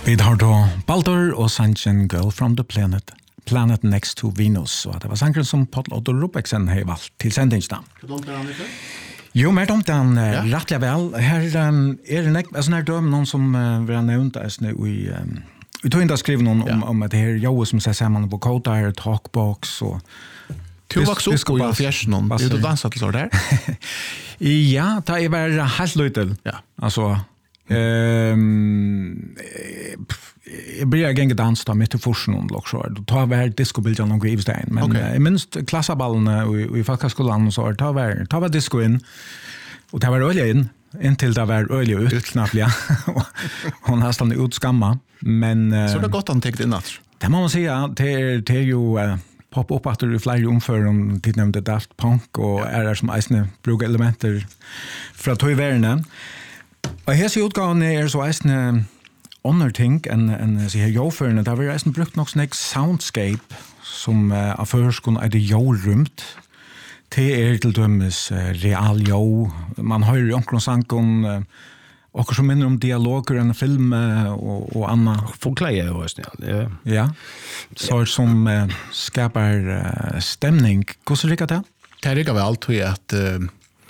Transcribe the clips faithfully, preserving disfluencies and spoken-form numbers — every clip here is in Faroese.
Vi har då Baldur og sangen Girl from the Planet, Planet Next to Venus. Og det var sangen som Paul Otto Rubeksen har valgt til sendingsdagen. Hva dumt er han ikke? Jo, mer dumt er han ja. Rettelig vel. Her um, er det nek, altså, her døm noen som uh, vi har nevnt altså, i, um, vi tog ikke å skrive noen ja. om, om at det her Joe som ser sammen på Kodar, Talkbox og Du vokste opp i fjersen noen, er du danset til så der? Ja, det er bare helt løytel. Ja. Altså, Um, jeg blir genge dans da mitt i forsen og så då tar vi her disco-bilder noen i Ivstein men okay. uh, minst klassaballene i, i Falkaskolan så tar vi, tar vi disco inn og tar vi øye inn inntil det var øye ut knappt ja hun har stannet ut skamma men uh, så det er godt han tenkt inn at det må man si ja, det er, det er jo uh, poppa opp at det er flere omfører om tid nevnte Daft Punk og ja. Er det som eisne bruker elementer fra tøyverene. Og hese utgaven er så eisne andre ting enn en, så her jordførende. Det har vi eisne brukt nok sånn soundscape som uh, av førskolen er det jordrumt. Det er til dømes uh, real jord. Man hører omkring sangen uh, og som minner om dialoger enn film uh, og, og annet. Folkleie er jo eisne, ja. Ja, så som uh, skaper uh, stemning. Hvordan rikker det? Det rikker vel alltid at uh,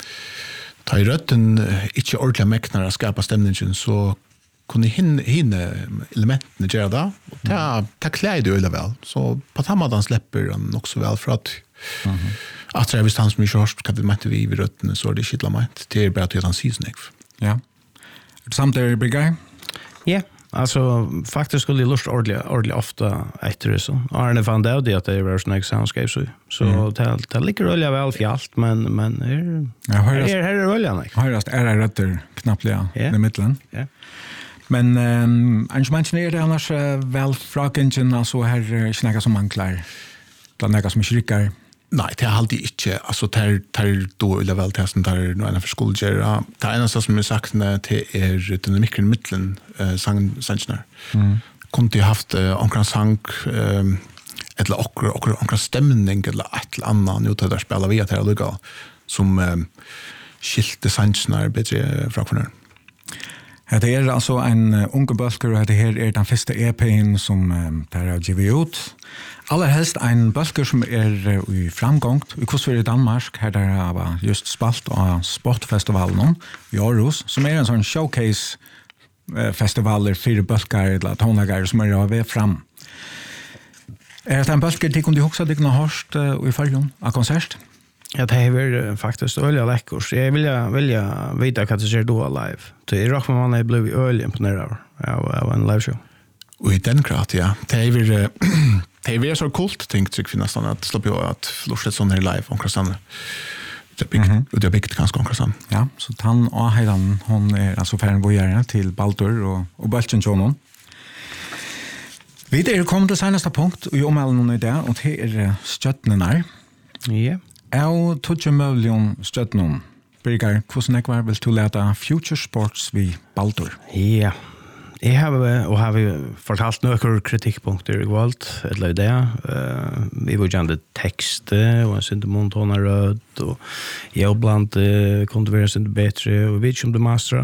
ta i røtten ikke ordentlig mekner å skapa stemningen, så kunne hinne, hinne elementene gjøre det, og ta, ta klei det øyla vel. Så på tammadan slipper han nok så vel, for at mm-hmm. at det er hvis han som ikke hørst hva det mente vi i røttene, så er det ikke ment. Det er bare til at han sier sånn. Ja. Er det samt der, Birger? Ja. Alltså faktiskt skulle jag lust ordentligt ordentligt ofta efter det så. Arne fann det det att det var såna soundscape så så mm. det det ligger väl väl för allt men men är ja, här här är väl ja nej. Hörast är det rätter knappt ja i mitten. Ja. Men ehm um, anschmänchen är det annars uh, väl fragen alltså här uh, snacka som man klar. Då några som skickar. Nei, det er alltid ikke, altså det er, det er då eller vel til at det er noe enn for skolegjere. Det eneste som er sagt til er dynamikken i midtelen uh, sangene. Mm. Kunne de haft uh, omkring sang, uh, eller okkur, okkur, omkring stemning, eller et eller annet, nå til å spille via til å lukke, som uh, skilte sangene bedre fra hverandre. Det er altså en uh, unge bølger, og det her er den første E P-en som um, der er givet ut. Allerhelst en bølger som er uh, i framgang, i Kostvær i Danmark, her der var just spalt av Sportfestivalen i Aarhus, som er en sånn showcase-festivaler, fire bølger eller tonlager som er av fram. Er det en bølger til om du husker deg noe hørst uh, i fargen av konsert? Ja, det är faktiskt öliga läckor. Jag vill vilja veta vad det ser då live. Det är rock man är blivit öliga imponerad av av en live show. Och i den grad, ja. Det är väl det är så coolt tänkt sig finnas att slå på att lusta sån här live om Kristian. Det blir mm-hmm. det blir ganska konkret. Ja, så han och helan hon är alltså färden bojare till Baldur och och Balchen Jonon. Vi är kommit till senaste punkt och om alla någon idé och det är stjärnorna. Ja. Jeg tog ikke mulig om støtten. Birger, hvordan jeg var vil du lete Future Sports ved Baldur? Ja, jeg har og har fortalt noen kritikkpunkter i valgt, eller det. Uh, vi var gjerne tekst, og en synte montona rød, og jeg blant uh, kunne være en synte bedre, og vi vet ikke om det master.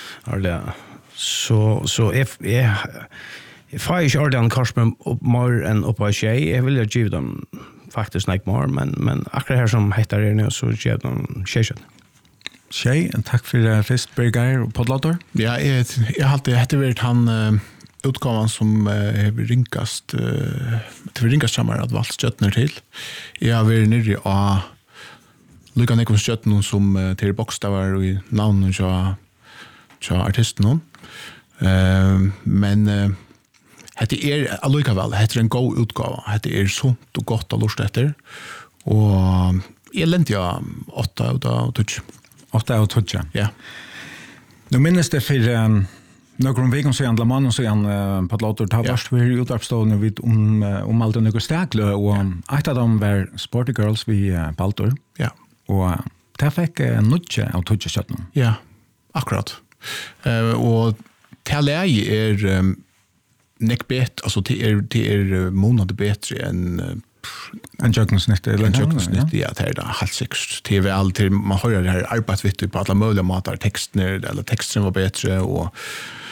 Så, så jeg, jeg, jeg får ikke ordentlig en kors med mer enn oppe av tjej. Jeg vil gjøre dem faktiskt nek mer, men, men akkurat her som heter det nu, så gjør de tjejkjøtt. Tjej, en takk for uh, først, Birger og Podlator. Ja, jeg, jeg har alltid hette vært han uh, utgaven som uh, har ringast uh, til ringast sammen at valgt støttene til. Jeg har vært nere av lykka nekom støttene som uh, til bokstaver og i navnet til, til artisten. Uh, men uh, hette er allikevel, hette er en god utgave. Hette er sunt og godt å lurt etter. Og jeg lente ja åtta av tutsi. Åtta av tutsi? Ja. Nå minnes det for um, noen vekken siden, la mannen siden uh, på Podlator, ta ja. Først vi i utdragsstående vidt om, uh, om alt noe stekle, og um, et av dem var Sporty Girls ved uh, Baldur. Ja. Og uh, det fikk uh, nutje av tutsi kjøttene. Ja, akkurat. Uh, og til jeg er um, nek bet, altså det er, det er måneder bedre enn uh, en kjøkkensnitt eller en kjøkkensnitt, ja, det er det helt sikkert. Det er vel til, man hører det her arbeidsvittig på alle mulige måter, tekstene, eller teksten var bedre, og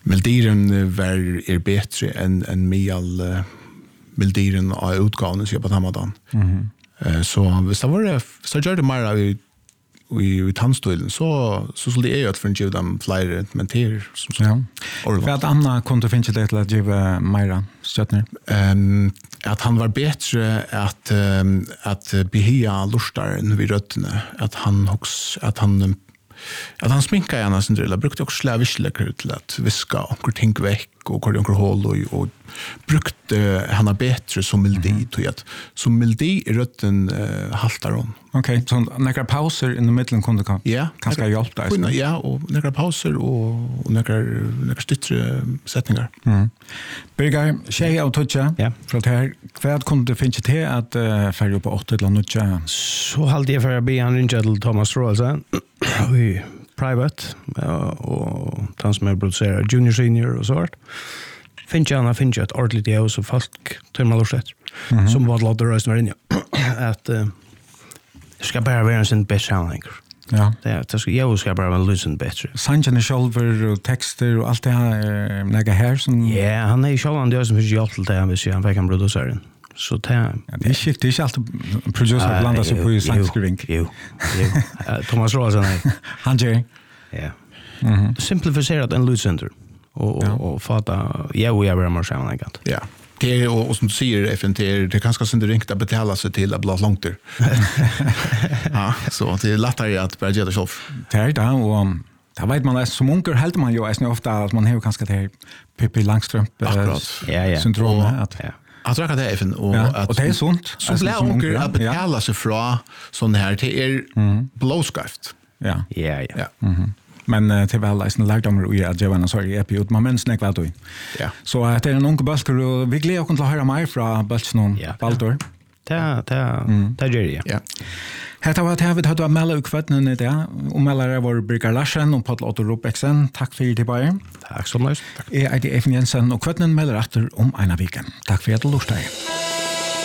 Meldiren var er bättre än en Mial uh, Meldiren av utgåvan så jag på Hamadan. Mhm. Uh, så hvis det var så gör det mer i i i tandstolen så så skulle det är att för ge dem fler menterer som så. Ja. Vad Anna kunde finna det att ge Myra stjärnor. Ehm att han var bättre att um, att behia lustaren vid rötterna att han också att han att han sminkar gärna sin drilla brukade också slavisläcker till att viska och ting veck och kör några hål och, och brukte han har bättre som mildi mm. till att som mildi i rötten uh, haltar om. Okej, okay, så några pauser i mitten kunde kan. Ja, kanske hjälpa dig. Ja, och några pauser och och några några stuttre sättningar. Mm. Birger, tjej av toucha. Ja. För att här vad kunde finna till att uh, färja på åtta eller något. Så hade jag för att be han ringa till Thomas Rosen. Oj, private och han som är producerar junior senior och så vart. Finns jag finns jag ett ordentligt jag så folk tar man lust mm-hmm. som var låter rösten var inne att uh, ska bara vara en sån bättre handling. Ja. Det det ska jag ska bara vara lyssna bättre. Sanjane Shoulder och texter och allt det här några här som ja, han är ju själv det som finns ju allt det här med sig han fick en produceren. Så det ja, det är skift det är alltid producer uh, blandar sig på i sangskriving. Jo. Jo. Thomas Rosen han gör. Ja. Mhm. Simplifierat en lydcenter. Och och och fatta ja vi är bara mer samman igen. Ja. Det är och, och som du säger F N T det kanske inte ringt att betala sig till att bli långt där. Ja, så det är lättare att bara göra det själv. Det är det och da vet man som unker helt man ju är ofta att man har kanske det här Pippi Langström ja, ja. syndrom att ja. Att raka det även och ja, att och det är sånt så lär onkel att betala sig från sån här till er mm. blåskaft. Ja. Ja, ja. Ja. Mhm. Men uh, till väl är en lärdomar och jag gör en sorry epi ut man men snack vad du. Ja. Så att det är en onkel Baltor och vi glädjer oss att höra mer från Balton Baltor. Ja, det det gör det. Ja. Hetta var det vi hade att melde ukvättnen i det. Och meldare var Birger Larsen och Paul Otto Robeksen. Tack för det bara. Tack så mycket. Jag är Efen Jensen och kvättnen melder efter om en av viken. Tack för att du lustade.